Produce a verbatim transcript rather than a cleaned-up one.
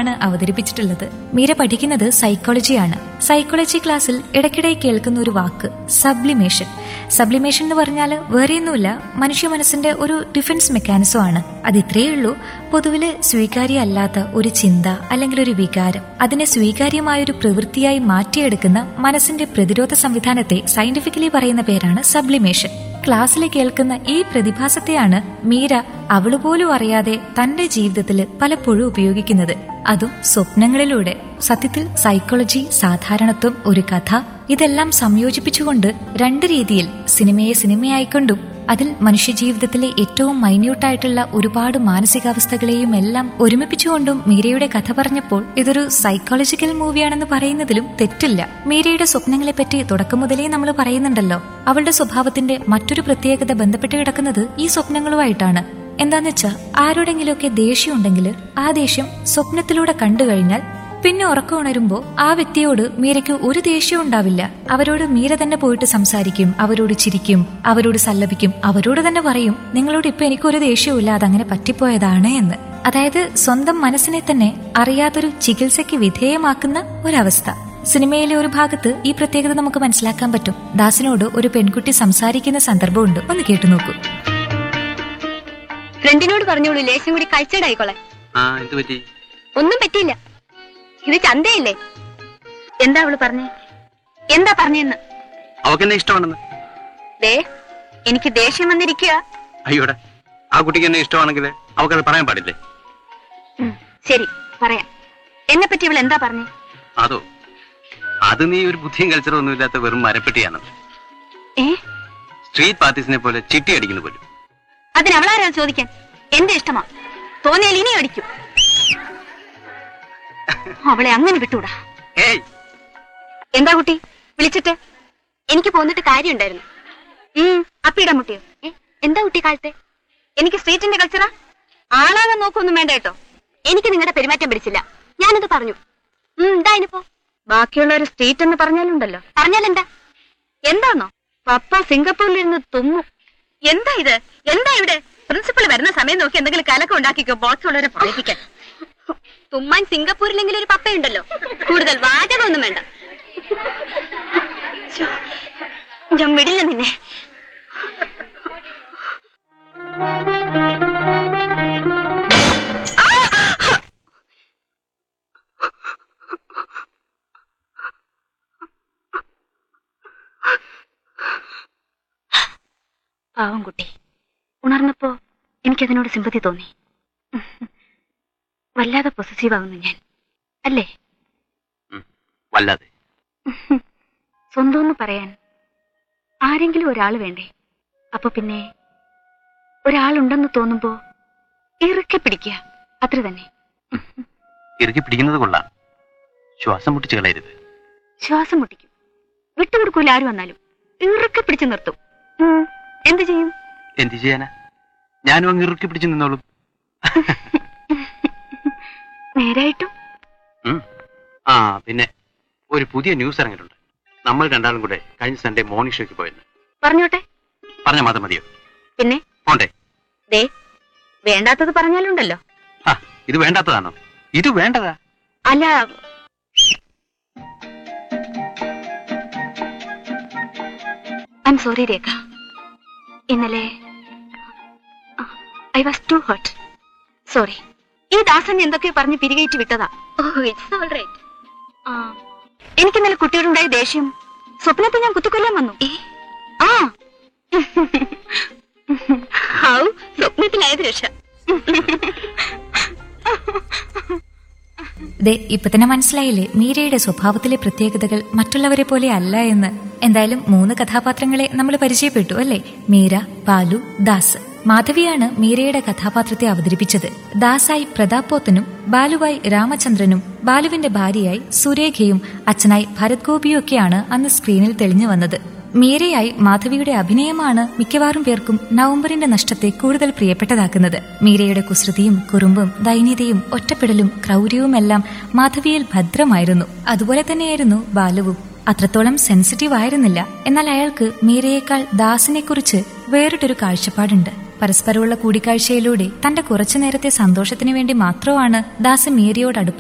കഥാപാത്രമാണ് അവതരിപ്പിച്ചിട്ടുള്ളത്. മീര പഠിക്കുന്നത് സൈക്കോളജിയാണ്. സൈക്കോളജി ക്ലാസ്സിൽ ഇടയ്ക്കിടെ കേൾക്കുന്ന ഒരു വാക്ക് സബ്ലിമേഷൻ. സബ്ലിമേഷൻ എന്ന് പറഞ്ഞാൽ വേറെയൊന്നുമില്ല, മനുഷ്യ മനസ്സിന്റെ ഒരു ഡിഫൻസ് മെക്കാനിസം ആണ്. അത് ഇത്രയേ ഉള്ളൂ. പൊതുവില് സ്വീകാര്യമല്ലാത്ത ഒരു ചിന്ത അല്ലെങ്കിൽ ഒരു വികാരം അതിനെ സ്വീകാര്യമായൊരു പ്രവൃത്തിയായി മാറ്റിയെടുക്കുന്ന മനസ്സിന്റെ പ്രതിരോധ സംവിധാനത്തെ സയന്റിഫിക്കലി പറയുന്ന പേരാണ് സബ്ലിമേഷൻ. ക്ലാസ്സിൽ കേൾക്കുന്ന ഈ പ്രതിഭാസത്തെയാണ് മീര അവള് പോലും അറിയാതെ തന്റെ ജീവിതത്തിൽ പലപ്പോഴും ഉപയോഗിക്കുന്നത്, അതും സ്വപ്നങ്ങളിലൂടെ. സത്യത്തിൽ സൈക്കോളജി, സാധാരണത്വം, ഒരു കഥ ഇതെല്ലാം സംയോജിപ്പിച്ചുകൊണ്ട് രണ്ട് രീതിയിൽ സിനിമയെ സിനിമയായിക്കൊണ്ടും അതിൽ മനുഷ്യജീവിതത്തിലെ ഏറ്റവും മൈന്യൂട്ടായിട്ടുള്ള ഒരുപാട് മാനസികാവസ്ഥകളെയും എല്ലാം ഒരുമിപ്പിച്ചുകൊണ്ടും മീരയുടെ കഥ പറഞ്ഞപ്പോൾ ഇതൊരു സൈക്കോളജിക്കൽ മൂവിയാണെന്ന് പറയുന്നതിലും തെറ്റില്ല. മീരയുടെ സ്വപ്നങ്ങളെപ്പറ്റി തുടക്കം മുതലേ നമ്മൾ പറയുന്നുണ്ടല്ലോ. അവളുടെ സ്വഭാവത്തിന്റെ മറ്റൊരു പ്രത്യേകത ബന്ധപ്പെട്ട് കിടക്കുന്നത് ഈ സ്വപ്നങ്ങളുമായിട്ടാണ്. എന്താന്ന് വെച്ചാൽ ആരോടെങ്കിലുമൊക്കെ ദേഷ്യം ഉണ്ടെങ്കിൽ ആ ദേഷ്യം സ്വപ്നത്തിലൂടെ കണ്ടു കഴിഞ്ഞാൽ പിന്നെ ഉറക്കം ഉണരുമ്പോ ആ വ്യക്തിയോട് മീരയ്ക്ക് ഒരു ദേഷ്യവും ഉണ്ടാവില്ല. അവരോട് മീര തന്നെ പോയിട്ട് സംസാരിക്കും, അവരോട് ചിരിക്കും, അവരോട് സല്ലപിക്കും, അവരോട് തന്നെ പറയും നിങ്ങളോട് ഇപ്പൊ എനിക്കൊരു ദേഷ്യവുമില്ല, അതങ്ങനെ പറ്റിപ്പോയതാണ് എന്ന്. അതായത് സ്വന്തം മനസ്സിനെ തന്നെ അറിയാത്തൊരു ചികിത്സയ്ക്ക് വിധേയമാക്കുന്ന ഒരവസ്ഥ. സിനിമയിലെ ഒരു ഭാഗത്ത് ഈ പ്രത്യേകത നമുക്ക് മനസ്സിലാക്കാൻ പറ്റും. ദാസിനോട് ഒരു പെൺകുട്ടി സംസാരിക്കുന്ന സന്ദർഭമുണ്ട്, ഒന്ന് കേട്ടു നോക്കൂ. ഫ്രണ്ടിനോട് പറഞ്ഞോളൂ ലേശം കൂടി കഴിച്ചടായിക്കോളെ. ഒന്നും പറ്റിയില്ല, ഇത് ചന്തയില്ലേ. എന്താ അവള് പറഞ്ഞേ? എന്താ പറഞ്ഞെന്ന്? അവക്കെന്നെ ഇഷ്ടമാണെന്ന്. ദേ എനിക്ക് ദേഷ്യം വന്നിരിക്കുക. അയ്യോടെ, ആ കുട്ടിക്ക് എന്നെ ഇഷ്ടമാണെങ്കിൽ അവക്കത് പറയാൻ പാടില്ലേ? ശരി പറയാം. എന്നെ പറ്റി ഇവൾ എന്താ പറഞ്ഞേ? അതോ, അത് നീ ഒരു ബുദ്ധിയും കൾച്ചറും ഒന്നുമില്ലാത്ത വെറും മരപ്പെട്ടിയാണ്. ഏ സ്ട്രീറ്റ് പാർട്ടീസിനെ പോലെ ചിട്ടി അടിക്കുന്നു പോലും. അതിന് അവളാരാ ചോദിക്കാൻ? എന്റെ ഇഷ്ടമാ, തോന്നിയാൽ ഇനി അടിക്കും. അവളെ അങ്ങനെ വിട്ടൂടാ. എന്താ കുട്ടി വിളിച്ചിട്ട്? എനിക്ക് പോന്നിട്ട് കാര്യമുണ്ടായിരുന്നു. ഉം അപ്പിയിടാൻ മുട്ടിയോ? എന്താ കുട്ടി കാലത്തെ? എനിക്ക് സ്ട്രീറ്റിന്റെ കൾച്ചറാ. ആളാകാൻ നോക്കൊന്നും വേണ്ട കേട്ടോ. എനിക്ക് നിങ്ങളുടെ പെരുമാറ്റം പിടിച്ചില്ല, ഞാനത് പറഞ്ഞു. ഉം എന്താ ഇനിപ്പോ? ബാക്കിയുള്ള ഒരു സ്ട്രീറ്റ് എന്ന് പറഞ്ഞാലുണ്ടല്ലോ. പറഞ്ഞാലെന്താ? എന്താന്നോ പപ്പ സിംഗപ്പൂരിലിരുന്ന് തുമ്മു. എന്താ ഇത്? എന്താ ഇവിടെ? പ്രിൻസിപ്പൾ വരുന്ന സമയം നോക്കി എന്തെങ്കിലും കലക്കം ഉണ്ടാക്കിക്കോ, ബോക്സ് ഉള്ളവരെ പറയിപ്പിക്കാൻ. തുമ്മാൻ സിംഗപ്പൂരിലെങ്കിലും ഒരു പപ്പയുണ്ടല്ലോ, കൂടുതൽ വാചകമൊന്നും വേണ്ട. ഞാൻ വിടില്ല നിന്നെ. പാവം കുട്ടി. ഉണർന്നപ്പോ എനിക്കതിനോട് സിമ്പതി തോന്നി. വല്ലാതെ പൊസസീവ് ആകുന്നു ഞാൻ, അല്ലേ? വല്ലാതെ. സ്വന്തമെന്ന് പറയാൻ ആരെങ്കിലും ഒരാൾ വേണ്ടേ? അപ്പൊ പിന്നെ ഒരാളുണ്ടെന്ന് തോന്നുമ്പോ ഇറുക്കി പിടിക്കുക, അത്ര തന്നെ. ഇറുക്കി പിടിക്കുന്നത് കൊള്ളാം, ശ്വാസം മുട്ടിച്ച് കളയരുത്. ശ്വാസം മുട്ടിക്കും, വിട്ടുകൊടുക്കൂല. ആര് വന്നാലും ഇറുക്കി പിടിച്ചു നിർത്തും. എന്ത് ചെയ്യും? എന്ത് ചെയ്യാനാ, ഞാനും അങ്ങ് ഇറുക്കി പിടിച്ചു നിന്നോളും. നേരായിട്ടും. ആ പിന്നെ ഒരു പുതിയ ന്യൂസ് ഇറങ്ങിയിട്ടുണ്ട്. നമ്മൾ രണ്ടാളും കൂടെ കഴിഞ്ഞ സൺഡേ മോർണിംഗ് ഷോയ്ക്ക് പോയെന്ന്. പറഞ്ഞോട്ടെ. പറഞ്ഞാൽ മാത്രം മതിയോ? പിന്നെ പോണ്ടേ? ദേ വേണ്ടാത്തത് പറഞ്ഞാലുണ്ടല്ലോ. ഇത് വേണ്ടാത്തതാണോ? ഇത് വേണ്ടതാ. അല്ല, ഐ എം സോറി രേഖ. ഇന്നലെ I was to hurt. Sorry. ഈ ദാസൻ എന്തൊക്കെയോ പറഞ്ഞ് പിരികേറ്റി വിട്ടതാ. എനിക്ക് ഇന്നലെ കുട്ടിയോടുണ്ടായ ദേഷ്യം സ്വപ്നത്തെ ഞാൻ കുത്തിക്കൊല്ലാൻ വന്നു. ആ സ്വപ്നത്തിലായത് രക്ഷ. ദേ ഇപ്പൊ തന്നെ മനസ്സിലായില്ലേ മീരയുടെ സ്വഭാവത്തിലെ പ്രത്യേകതകൾ മറ്റുള്ളവരെ പോലെ അല്ല എന്ന്. എന്തായാലും മൂന്ന് കഥാപാത്രങ്ങളെ നമ്മൾ പരിചയപ്പെട്ടു അല്ലേ? മീര, ബാലു, ദാസ്. മാധവിയാണ് മീരയുടെ കഥാപാത്രത്തെ അവതരിപ്പിച്ചത്. ദാസായി പ്രതാപ് പോത്തനും ബാലുവായി രാമചന്ദ്രനും ബാലുവിന്റെ ഭാര്യയായി സുരേഖയും അച്ഛനായി ഭരത് ഗോപിയും ഒക്കെയാണ് അന്ന് സ്ക്രീനിൽ തെളിഞ്ഞു വന്നത്. മീരയായി മാധവിയുടെ അഭിനയമാണ് മിക്കവാറും പേർക്കും നവംബറിന്റെ നഷ്ടത്തെ കൂടുതൽ പ്രിയപ്പെട്ടതാക്കുന്നത്. മീരയുടെ കുസൃതിയും കുറുമ്പും ദൈന്യതയും ഒറ്റപ്പെടലും ക്രൗര്യവുമെല്ലാം മാധവിയിൽ ഭദ്രമായിരുന്നു. അതുപോലെ തന്നെയായിരുന്നു ബാലുവും. അത്രത്തോളം സെൻസിറ്റീവ് ആയിരുന്നില്ല, എന്നാൽ അയാൾക്ക് മീരയേക്കാൾ ദാസിനെക്കുറിച്ച് വേറിട്ടൊരു കാഴ്ചപ്പാടുണ്ട്. പരസ്പരമുള്ള കൂടിക്കാഴ്ചയിലൂടെ തന്റെ കുറച്ചു നേരത്തെ സന്തോഷത്തിനു വേണ്ടി മാത്രമാണ് ദാസ് മീരയോട് അടുപ്പം